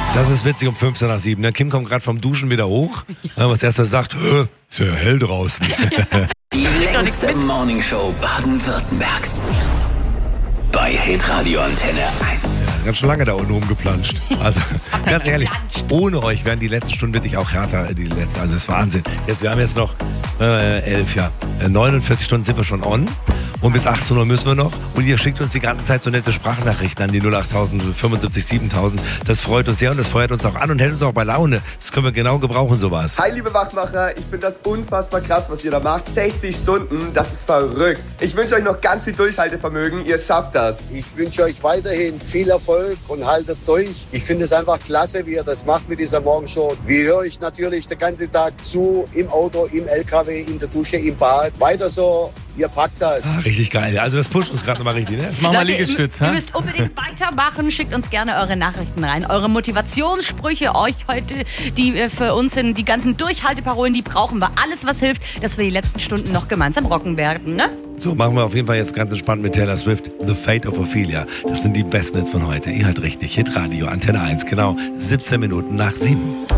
Das ist witzig um 15:07. Ne? Kim kommt gerade vom Duschen wieder hoch. Ja. Was erst sagt, ist ja hell draußen. Die längste Morningshow Baden-Württembergs. Bei Hitradio Antenne 1. Ganz schon lange da unten rumgeplanscht. Also, ganz ehrlich, ohne euch wären die letzten Stunden wirklich auch härter, die letzten. Also, das ist Wahnsinn. Wir haben jetzt noch 11, ja. 49 Stunden sind wir schon on. Und bis 18 Uhr müssen wir noch. Und ihr schickt uns die ganze Zeit so nette Sprachnachrichten an die 08000 75 7000. Das freut uns sehr und das feuert uns auch an und hält uns auch bei Laune. Das können wir genau gebrauchen, sowas. Hi, liebe Wachmacher. Ich finde das unfassbar krass, was ihr da macht. 60 Stunden, das ist verrückt. Ich wünsche euch noch ganz viel Durchhaltevermögen. Ihr schafft das. Ich wünsche euch weiterhin viel Erfolg und haltet durch. Ich finde es einfach klasse, wie ihr das macht mit dieser Morgenshow. Wir hören euch natürlich den ganzen Tag zu, im Auto, im LKW, in der Dusche, im Bad. Weiter so, ihr packt das. Richtig geil. Also das pusht uns gerade nochmal richtig, ne? Jetzt machen wir Liegestütz, Ihr müsst unbedingt weitermachen. Schickt uns gerne eure Nachrichten rein. Eure Motivationssprüche euch heute, die für uns sind, die ganzen Durchhalteparolen, die brauchen wir. Alles, was hilft, dass wir die letzten Stunden noch gemeinsam rocken werden, ne? So, machen wir auf jeden Fall jetzt ganz entspannt mit Taylor Swift. The Fate of Ophelia. Das sind die besten Hits von heute. Ihr halt richtig. Hitradio, Antenne 1, genau 17 Minuten nach 7.